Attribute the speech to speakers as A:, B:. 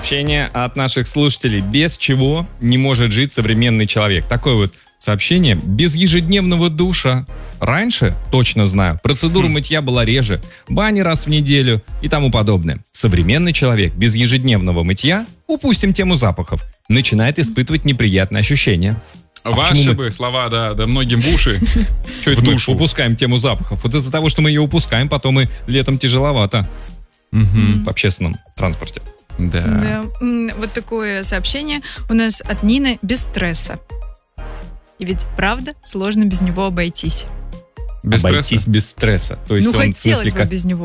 A: Сообщение от наших слушателей. Без чего не может жить современный человек? Такое вот сообщение. Без ежедневного душа. Раньше, точно знаю, процедура мытья была реже, бани раз в неделю и тому подобное. Современный человек без ежедневного мытья, упустим тему запахов, начинает испытывать неприятные ощущения.
B: Ваши бы слова, да многим в уши.
A: Что это мы упускаем тему запахов? Вот из-за того, что мы ее упускаем, потом и летом тяжеловато в общественном транспорте.
C: Да. Вот такое сообщение у нас от Нины. Без стресса. И ведь, правда, сложно без него обойтись.
A: Обойтись без стресса. То есть
C: хотелось бы без него.